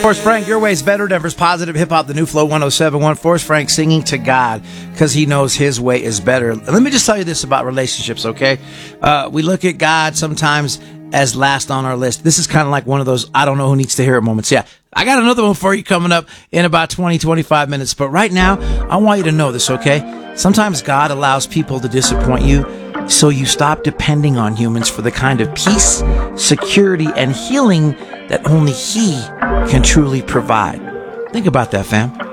Forrest Frank, Your Way's better. Denver's positive hip hop, the new flow 107.1. Forrest Frank singing to God because he knows his way is better. Let me just tell you this about relationships, okay? We look at God sometimes as last on our list. This is kind of like one of those I don't know who needs to hear it moments. Yeah, I got another one for you coming up in about 25 minutes. But right now, I want you to know this, okay? Sometimes God allows people to disappoint you so you stop depending on humans for the kind of peace, security, and healing that only He can truly provide. Think about that, fam.